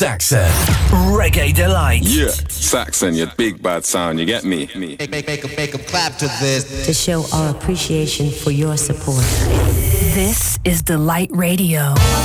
Saxon, Reggae Delight. Yeah, Saxon, your big bad sound, you get me? Make a clap to this. To show our appreciation for your support. This is Delight Radio.